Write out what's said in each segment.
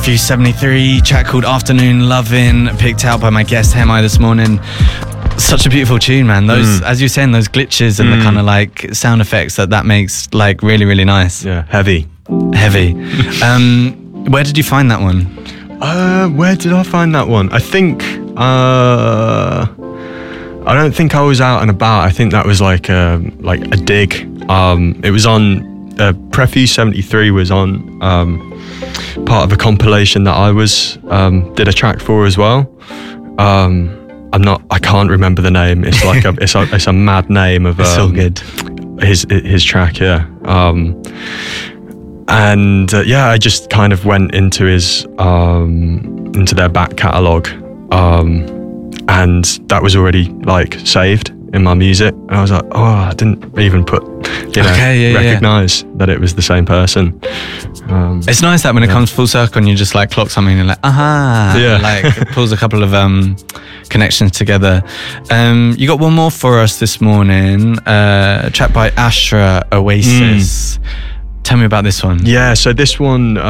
Refuse 73, track called Afternoon Lovin', picked out by my guest Hemi this morning. Such a beautiful tune, man. Those, as you were saying, those glitches and the kind of like sound effects that makes like really, really nice. Yeah, heavy. Where did you find that one? Where did I find that one? I think I don't think I was out and about. I think that was like a dig. It was on Refuse 73 was on part of a compilation that I was did a track for as well. I can't remember the name. It's like it's a mad name of it's all good. His track, yeah. I just kind of went into into their back catalogue, and that was already like saved in my music. And I was like, oh, I didn't even recognize that it was the same person. It's nice that when it comes full circle and you just like clock something and you're like, like it pulls a couple of connections together. You got one more for us this morning, a track by Ashra, Oasis. Tell me about this one. Yeah, so this one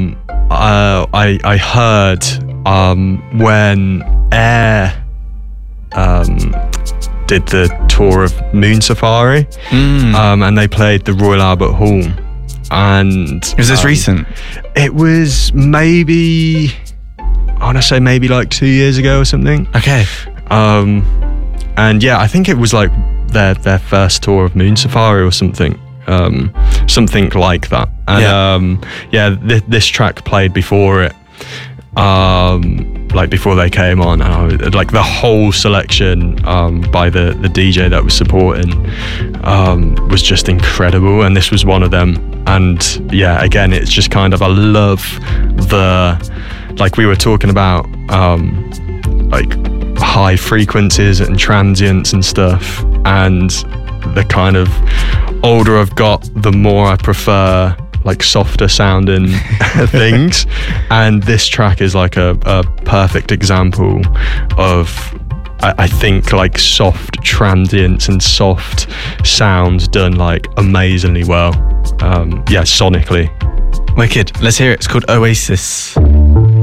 I heard when Air did the tour of Moon Safari, and they played the Royal Albert Hall. And was this recent? It was maybe, I want to say maybe like 2 years ago or something. Okay. And yeah, I think it was like their first tour of Moon Safari or something. Something like that. And this track played before it, like before they came on, and like the whole selection by the DJ that was supporting was just incredible, and this was one of them. And yeah, again, it's just kind of, I love like we were talking about like high frequencies and transients and stuff, and the kind of older I've got, the more I prefer like softer sounding things, and this track is like a perfect example of I think like soft transients and soft sounds done like amazingly well. Sonically. Wicked. Let's hear it. It's called Oasis.